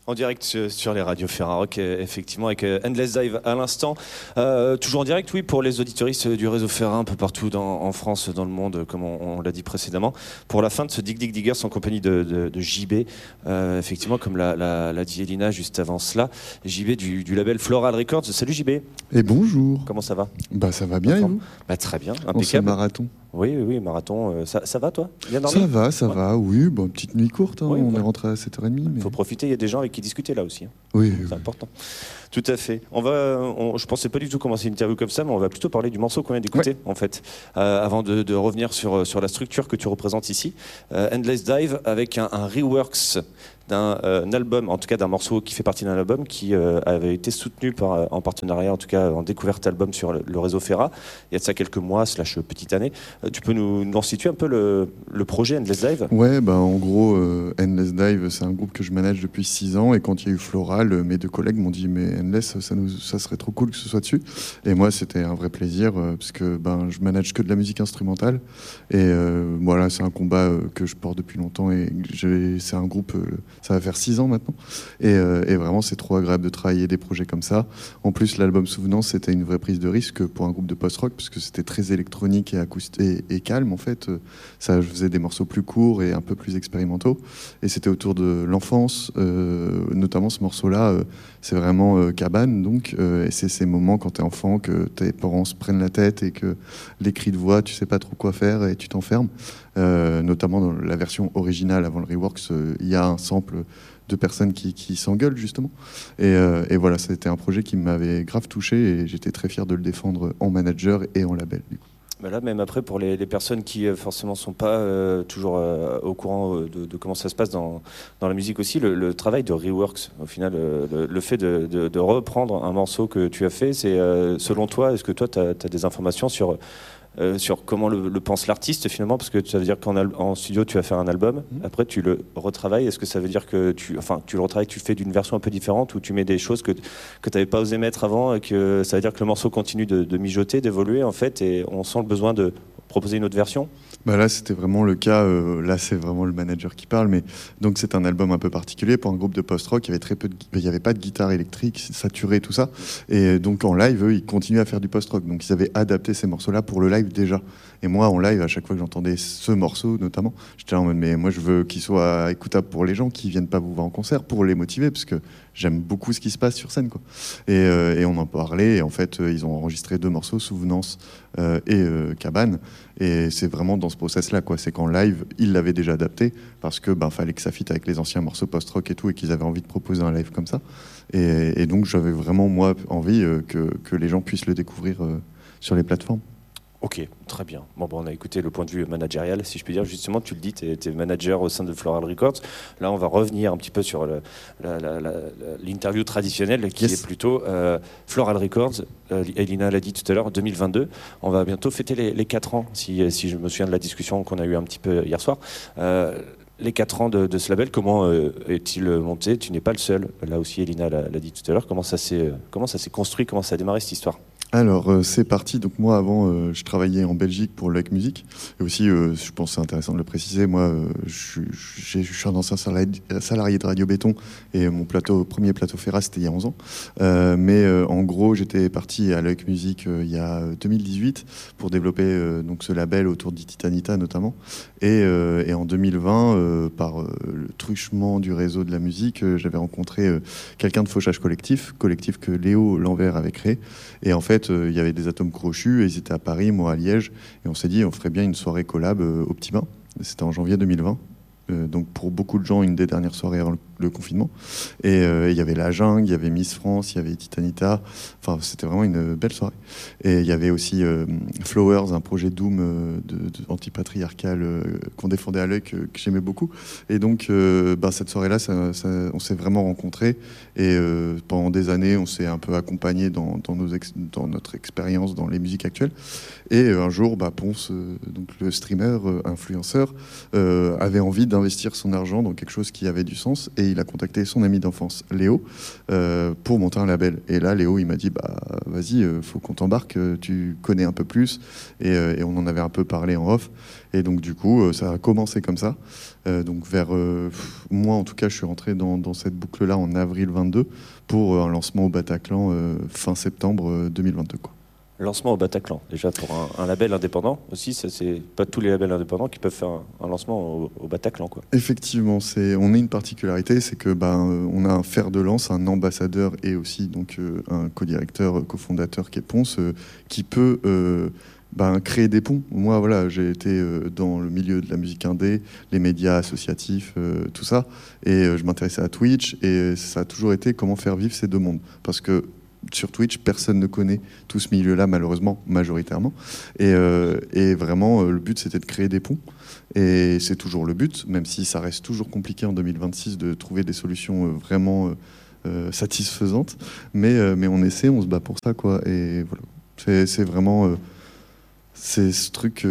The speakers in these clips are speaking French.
En direct sur les radios Ferrarock, effectivement, avec Endless Dive à l'instant. Toujours en direct, oui, pour les auditoristes du réseau Ferra, un peu partout en France, dans le monde, comme on l'a dit précédemment. Pour la fin de ce Dig Dig Diggers en compagnie de JB, effectivement, comme l'a dit Elina juste avant cela, JB du label Floral Records. Salut JB. Et bonjour. Comment ça va ? Bah ça va bien et vous ? Bah, très bien, En ce impeccable. marathon. Oui, marathon. Ça va toi ? Bien dormi ? Ça va, oui, bon, petite nuit courte, hein, Oui, on ouais. est rentré à 7h30. Il Mais... faut profiter, il y a des gens avec qui discuter là aussi. Oui, C'est important. Tout à fait. Je pensais pas du tout commencer une interview comme ça, mais on va plutôt parler du morceau qu'on vient d'écouter, en fait. Avant de revenir sur la structure que tu représentes ici. Endless Dive avec un reworks d'un album, en tout cas d'un morceau qui fait partie d'un album qui avait été soutenu en partenariat, en tout cas en découverte album sur le réseau Ferra. Il y a de ça quelques mois, / petite année. Tu peux nous situer un peu le projet Endless Dive ? Ouais, bah en gros, Endless Dive, c'est un groupe que je manage depuis 6 ans. Et quand il y a eu Floral, mes 2 collègues m'ont dit mais Endless, ça serait trop cool que ce soit dessus. Et moi, c'était un vrai plaisir parce que je manage que de la musique instrumentale. Et voilà, c'est un combat que je porte depuis longtemps. Et c'est un groupe, ça va faire 6 ans maintenant. Et vraiment, c'est trop agréable de travailler des projets comme ça. En plus, l'album Souvenance, c'était une vraie prise de risque pour un groupe de post-rock parce que c'était très électronique et acoustique et calme en fait. Ça, je faisais des morceaux plus courts et un peu plus expérimentaux. Et c'était autour de l'enfance, notamment ce morceau-là. C'est vraiment cabane, donc. Et c'est ces moments quand t'es enfant que tes parents se prennent la tête et que les cris de voix, tu sais pas trop quoi faire et tu t'enfermes. Notamment dans la version originale avant le reworks, il y a un sample de personnes qui s'engueulent justement. Et voilà, c'était un projet qui m'avait grave touché et j'étais très fier de le défendre en manager et en label. Du coup. Bah là, même après, pour les personnes qui forcément sont pas toujours au courant de comment ça se passe dans la musique aussi, le travail de reworks, au final, le fait de reprendre un morceau que tu as fait, c'est selon toi, est-ce que toi, tu as des informations sur comment le pense l'artiste finalement, parce que ça veut dire qu'en studio tu vas faire un album, après tu le retravailles, est-ce que ça veut dire que tu le retravailles, tu le fais d'une version un peu différente, ou tu mets des choses que tu n'avais pas osé mettre avant, et que ça veut dire que le morceau continue de mijoter, d'évoluer en fait, et on sent le besoin de proposer une autre version? Là, c'était vraiment le cas. Là, c'est vraiment le manager qui parle. Mais donc, c'est un album un peu particulier pour un groupe de post-rock. Il y avait pas de guitare électrique saturée, tout ça. Et donc, en live, eux, ils continuaient à faire du post-rock. Donc, ils avaient adapté ces morceaux-là pour le live déjà. Et moi, en live, à chaque fois que j'entendais ce morceau, notamment, j'étais là en mode, mais moi, je veux qu'il soit écoutable pour les gens qui viennent pas vous voir en concert, pour les motiver, parce que j'aime beaucoup ce qui se passe sur scène, quoi. Et on en parlait. Et en fait, ils ont enregistré 2 morceaux, Souvenance et Cabane. Et c'est vraiment dans ce process-là, quoi. C'est qu'en live, ils l'avaient déjà adapté parce que fallait que ça fitte avec les anciens morceaux post-rock et tout, et qu'ils avaient envie de proposer un live comme ça. Et donc, j'avais vraiment, moi, envie que les gens puissent le découvrir sur les plateformes. Ok, très bien. Bon, on a écouté le point de vue managérial, si je puis dire. Justement, tu le dis, tu es manager au sein de Floral Records. Là, on va revenir un petit peu sur l'interview traditionnelle qui est plutôt Floral Records. Elina l'a dit tout à l'heure, 2022. On va bientôt fêter les 4 ans, si je me souviens de la discussion qu'on a eue un petit peu hier soir. Les 4 ans de ce label, comment est-il monté? Tu n'es pas le seul. Là aussi, Elina l'a dit tout à l'heure. Comment ça s'est construit? Comment ça a démarré cette histoire? Alors, c'est parti. Donc, moi, avant, je travaillais en Belgique pour Luck Music. Et aussi, je pense que c'est intéressant de le préciser, moi, je suis un ancien salarié de Radio Béton. Et mon premier plateau Ferra, c'était il y a 11 ans. Mais en gros, j'étais parti à Luck Music il y a 2018 pour développer donc ce label autour d'Ititanita, notamment. Et en 2020, par le truchement du réseau de la musique, j'avais rencontré quelqu'un de Fauchage collectif que Léo Lanvers avait créé. Et en fait, il y avait des atomes crochus et ils étaient à Paris, moi à Liège, et on s'est dit on ferait bien une soirée collab au Petit Bain. C'était en janvier 2020. Donc pour beaucoup de gens, une des dernières soirées avant le confinement. Et il y avait La Jungle, il y avait Miss France, il y avait Titanita. Enfin, c'était vraiment une belle soirée. Et il y avait aussi Flowers, un projet Doom anti-patriarcal qu'on défendait à l'œil, que j'aimais beaucoup. Et donc, cette soirée-là, on s'est vraiment rencontrés. Et pendant des années, on s'est un peu accompagnés dans notre expérience dans les musiques actuelles. Et un jour, Ponce, donc le streamer, influenceur, avait envie d'investir son argent dans quelque chose qui avait du sens, et il a contacté son ami d'enfance, Léo, pour monter un label. Et là, Léo, il m'a dit, bah, vas-y, faut qu'on t'embarque, tu connais un peu plus. Et on en avait un peu parlé en off. Et donc, du coup, ça a commencé comme ça. Donc, moi, en tout cas, je suis rentré dans cette boucle-là en avril 22 pour un lancement au Bataclan fin septembre 2022, quoi. Lancement au Bataclan, déjà pour un label indépendant aussi, c'est pas tous les labels indépendants qui peuvent faire un lancement au Bataclan, quoi. Effectivement, on a une particularité, c'est que on a un fer de lance, un ambassadeur et aussi donc un co-directeur, cofondateur qui est Ponce, qui peut créer des ponts. Moi, voilà, j'ai été dans le milieu de la musique indé, les médias associatifs, tout ça, et je m'intéressais à Twitch, et ça a toujours été comment faire vivre ces deux mondes, parce que sur Twitch, personne ne connaît tout ce milieu-là, malheureusement, majoritairement. Et vraiment, le but, c'était de créer des ponts. Et c'est toujours le but, même si ça reste toujours compliqué en 2026 de trouver des solutions vraiment satisfaisantes. Mais on essaie, on se bat pour ça, quoi. Et voilà, c'est vraiment... c'est ce truc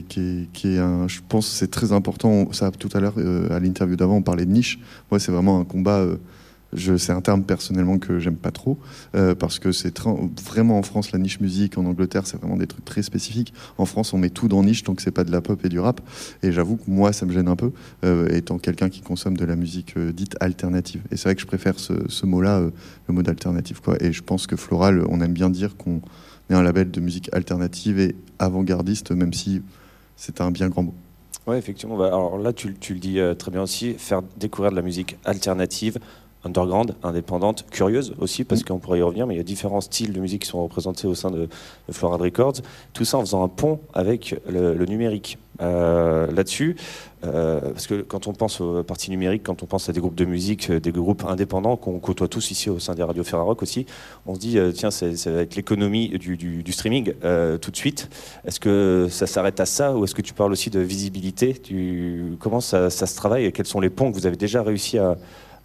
qui est un... Je pense que c'est très important. Ça, tout à l'heure, à l'interview d'avant, on parlait de niche. Moi, c'est vraiment un combat... c'est un terme personnellement que j'aime pas trop parce que c'est vraiment en France la niche musique, en Angleterre c'est vraiment des trucs très spécifiques. En France on met tout dans niche tant que c'est pas de la pop et du rap, et j'avoue que moi ça me gêne un peu étant quelqu'un qui consomme de la musique dite alternative, et c'est vrai que je préfère ce mot-là, le mot d'alternative, quoi. Et je pense que Floral, on aime bien dire qu'on est un label de musique alternative et avant-gardiste, même si c'est un bien grand mot. Ouais, effectivement. Alors là, tu le dis très bien aussi, faire découvrir de la musique alternative, underground, indépendante, curieuse aussi, parce qu'on pourrait y revenir, mais il y a différents styles de musique qui sont représentés au sein de Floral Records. Tout ça en faisant un pont avec le numérique. Là-dessus, parce que quand on pense aux parties numériques, quand on pense à des groupes de musique, des groupes indépendants qu'on côtoie tous ici au sein des radios Ferrarock aussi, on se dit tiens, ça va être l'économie du streaming tout de suite. Est-ce que ça s'arrête à ça, ou est-ce que tu parles aussi de visibilité? Comment ça se travaille, et quels sont les ponts que vous avez déjà réussi à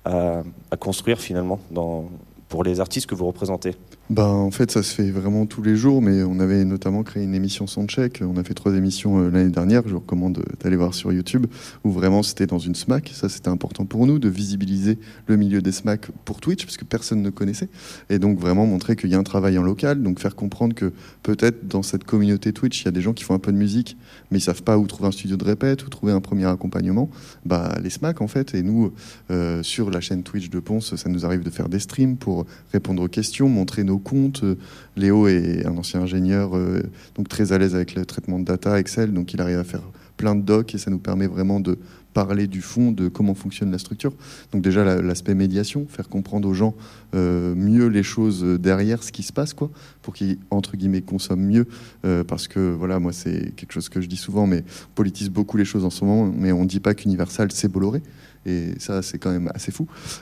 construire finalement pour les artistes que vous représentez? En fait, ça se fait vraiment tous les jours, mais on avait notamment créé une émission Soundcheck. On a fait 3 émissions l'année dernière, je vous recommande d'aller voir sur YouTube, où vraiment c'était dans une SMAC. Ça, c'était important pour nous, de visibiliser le milieu des SMAC pour Twitch, parce que personne ne connaissait. Et donc vraiment montrer qu'il y a un travail en local, donc faire comprendre que peut-être dans cette communauté Twitch, il y a des gens qui font un peu de musique, mais ils savent pas où trouver un studio de répète, où trouver un premier accompagnement. Les SMAC, en fait, et nous, sur la chaîne Twitch de Ponce, ça nous arrive de faire des streams pour répondre aux questions, montrer nos comptes. Léo est un ancien ingénieur, donc très à l'aise avec le traitement de data, Excel, donc il arrive à faire plein de docs, et ça nous permet vraiment de parler du fond, de comment fonctionne la structure. Donc déjà l'aspect médiation, faire comprendre aux gens mieux les choses derrière ce qui se passe, quoi, pour qu'ils, entre guillemets, consomment mieux, parce que voilà, moi c'est quelque chose que je dis souvent, mais on politise beaucoup les choses en ce moment, mais on ne dit pas qu'Universal c'est Bolloré. Et ça, c'est quand même assez fou.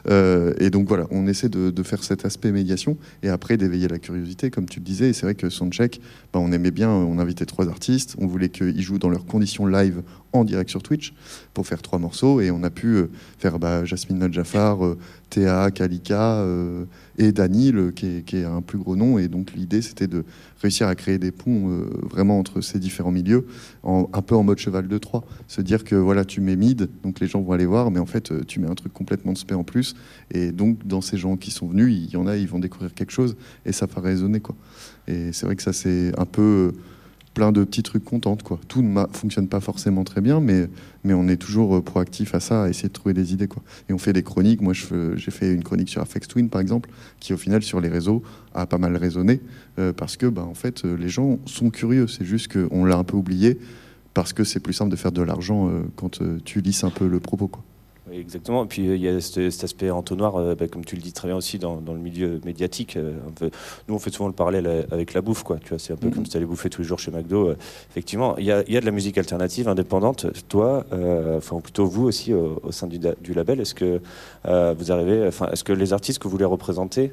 Et donc voilà, on essaie de faire cet aspect médiation, et après d'éveiller la curiosité, comme tu le disais. Et c'est vrai que Soundcheck, on aimait bien, on invitait 3 artistes, on voulait qu'ils jouent dans leurs conditions live en direct sur Twitch pour faire 3 morceaux, et on a pu faire Jasmine Nadjafar, Théa, Kalika et Danil, qui est un plus gros nom. Et donc l'idée, c'était de réussir à créer des ponts vraiment entre ces différents milieux, un peu en mode cheval de Troie. Se dire que voilà, tu mets mid, donc les gens vont aller voir, mais en fait, tu mets un truc complètement de spé en plus. Et donc, dans ces gens qui sont venus, il y en a, ils vont découvrir quelque chose, et ça va résonner, quoi. Et c'est vrai que ça, c'est un peu plein de petits trucs contentes, quoi. Tout ne fonctionne pas forcément très bien, mais on est toujours proactif à ça, à essayer de trouver des idées, quoi. Et on fait des chroniques. Moi, j'ai fait une chronique sur Aphex Twin, par exemple, qui au final sur les réseaux a pas mal résonné, parce que en fait, les gens sont curieux. C'est juste qu'on l'a un peu oublié, parce que c'est plus simple de faire de l'argent quand tu lisses un peu le propos, quoi. Oui, exactement. Et puis il y a cet aspect entonnoir, comme tu le dis très bien aussi, dans le milieu médiatique. Nous, on fait souvent le parallèle avec la bouffe, quoi. Tu vois, c'est un peu comme si tu allais bouffer tous les jours chez McDo. Effectivement, il y a de la musique alternative, indépendante. Toi, enfin plutôt vous aussi, au sein du label, est-ce que vous arrivez, est-ce que les artistes que vous les représentez,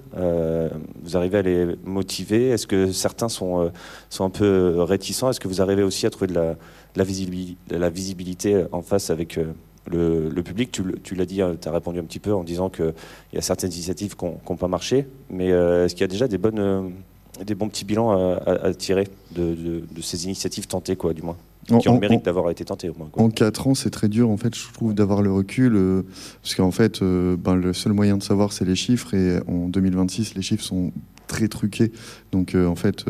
vous arrivez à les motiver? Est-ce que certains sont un peu réticents? Est-ce que vous arrivez aussi à trouver de la visibilité en face avec le public? Tu l'as dit, tu as répondu un petit peu en disant qu'il y a certaines initiatives qui n'ont pas marché, mais est-ce qu'il y a déjà des bons petits bilans à tirer de ces initiatives tentées, quoi, du moins? qui ont le mérite d'avoir été tentés au moins, quoi. En 4 ans, c'est très dur, en fait, je trouve, d'avoir le recul, parce qu'en fait, le seul moyen de savoir, c'est les chiffres, et en 2026, les chiffres sont très truqués. Donc, en fait,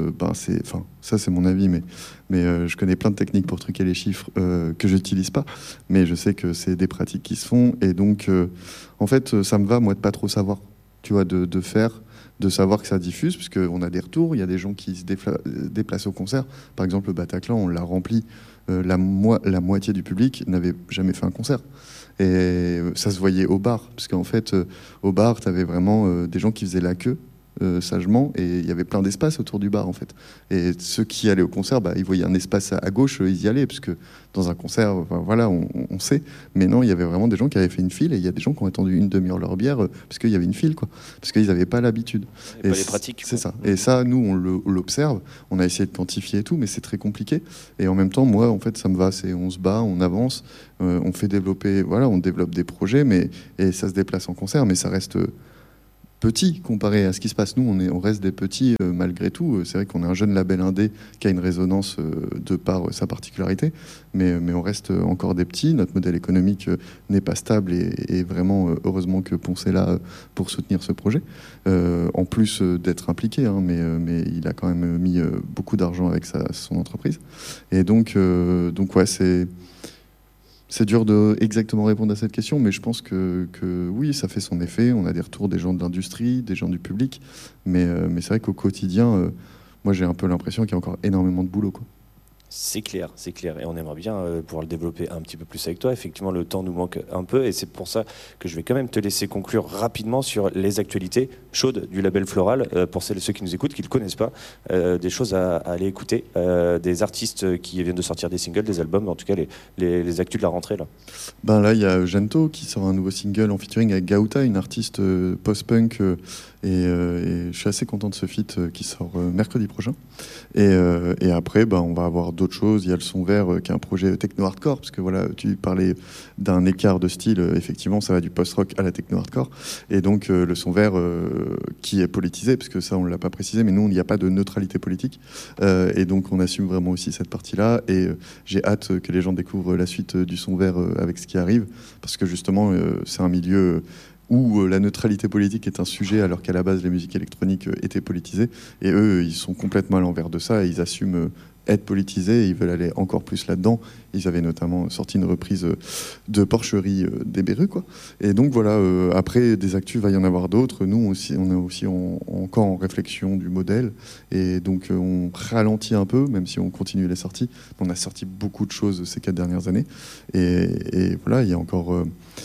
ça, c'est mon avis, mais je connais plein de techniques pour truquer les chiffres que je n'utilise pas, mais je sais que c'est des pratiques qui se font, et donc, en fait, ça me va, moi, de pas trop savoir, tu vois, de faire, de savoir que ça diffuse, parce qu'on a des retours, il y a des gens qui se déplacent au concert. Par exemple, le Bataclan, on l'a rempli, la moitié du public n'avait jamais fait un concert. Et ça se voyait au bar, parce qu'en fait, au bar, tu avais vraiment des gens qui faisaient la queue, sagement, et il y avait plein d'espace autour du bar, en fait. Et ceux qui allaient au concert, ils voyaient un espace à gauche, ils y allaient, parce que dans un concert, voilà, on sait. Mais non, il y avait vraiment des gens qui avaient fait une file, et il y a des gens qui ont attendu une demi-heure leur bière, parce qu'il y avait une file, quoi. Parce qu'ils n'avaient pas l'habitude. Et pas les pratiques. C'est ça. Et ça, nous, on l'observe, on a essayé de quantifier et tout, mais c'est très compliqué. Et en même temps, moi, en fait, ça me va. On se bat, on avance, on fait développer, voilà, on développe des projets, et ça se déplace en concert, mais ça reste petit comparé à ce qui se passe. Nous, on reste des petits malgré tout. C'est vrai qu'on est un jeune label indé qui a une résonance de par sa particularité, mais on reste encore des petits. Notre modèle économique n'est pas stable et vraiment, heureusement que Ponce est là pour soutenir ce projet. En plus d'être impliqué, hein, mais il a quand même mis beaucoup d'argent avec son entreprise. Et donc ouais, c'est dur de exactement répondre à cette question, mais je pense que oui, ça fait son effet. On a des retours des gens de l'industrie, des gens du public, mais c'est vrai qu'au quotidien, moi j'ai un peu l'impression qu'il y a encore énormément de boulot, quoi. C'est clair, et on aimerait bien pouvoir le développer un petit peu plus avec toi. Effectivement, le temps nous manque un peu, et c'est pour ça que je vais quand même te laisser conclure rapidement sur les actualités chaudes du label Floral, pour celles et ceux qui nous écoutent, qui ne le connaissent pas, des choses à aller écouter, des artistes qui viennent de sortir des singles, des albums, en tout cas les actus de la rentrée. Là, il y a Gento qui sort un nouveau single en featuring avec Gaouta, une artiste post-punk, et je suis assez content de ce feat qui sort mercredi prochain. Et après, on va avoir d'autres choses. Il y a le Son Vert qui est un projet techno-hardcore, parce que voilà, tu parlais d'un écart de style. Effectivement, ça va du post-rock à la techno-hardcore. Et donc, le Son Vert qui est politisé, parce que ça, on ne l'a pas précisé, mais nous, il n'y a pas de neutralité politique. Et donc, on assume vraiment aussi cette partie-là. Et j'ai hâte que les gens découvrent la suite du Son Vert avec ce qui arrive, parce que justement, c'est un milieu où la neutralité politique est un sujet, alors qu'à la base, les musiques électroniques étaient politisées. Et eux, ils sont complètement à l'envers de ça, et ils assument être politisés, et ils veulent aller encore plus là-dedans. Ils avaient notamment sorti une reprise de Porcherie des Berus, quoi. Et donc voilà, après, des actus, il va y en avoir d'autres. Nous aussi, on est aussi encore en réflexion du modèle, et donc on ralentit un peu, même si on continue les sorties. On a sorti beaucoup de choses ces 4 dernières années. Et voilà, il y a encore...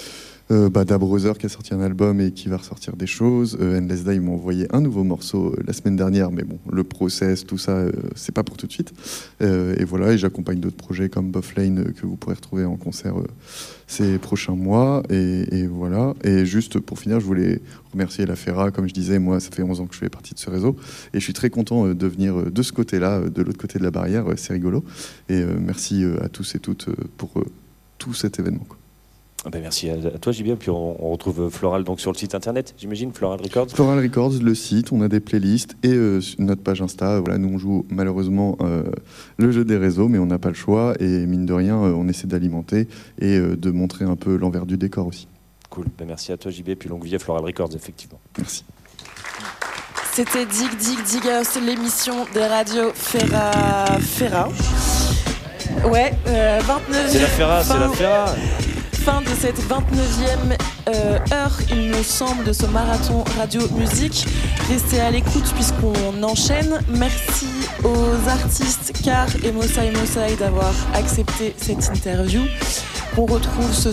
Da Brother qui a sorti un album et qui va ressortir des choses. Endless Day, ils m'ont envoyé un nouveau morceau la semaine dernière, mais bon, le process, tout ça, c'est pas pour tout de suite. Et voilà, et j'accompagne d'autres projets comme Buff Lane que vous pourrez retrouver en concert ces prochains mois. Et voilà. Et juste pour finir, je voulais remercier la FERA. Comme je disais, moi, ça fait 11 ans que je fais partie de ce réseau, et je suis très content de venir de ce côté-là, de l'autre côté de la barrière. C'est rigolo. Et merci à tous et toutes pour tout cet événement, quoi. Merci à toi, JB. Puis on retrouve Floral donc sur le site internet, j'imagine, Floral Records. Floral Records, le site, on a des playlists et notre page Insta. Voilà, nous on joue malheureusement le jeu des réseaux, mais on n'a pas le choix, et mine de rien, on essaie d'alimenter et de montrer un peu l'envers du décor aussi. Cool. Merci à toi, JB. Puis longue vie à Floral Records, effectivement. Merci. C'était Diggers, l'émission des radios Ferra. Ouais, 29e. C'est la Ferra. Fin de cette 29e heure, il me semble, de ce marathon radio musique. Restez à l'écoute puisqu'on enchaîne. Merci aux artistes Car et Mossai d'avoir accepté cette interview. On retrouve ce